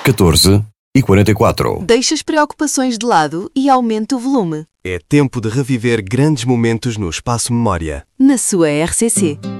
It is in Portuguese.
14h44. Deixa as preocupações de lado e aumenta o volume. É tempo de reviver grandes momentos no Espaço Memória. Na sua RCC.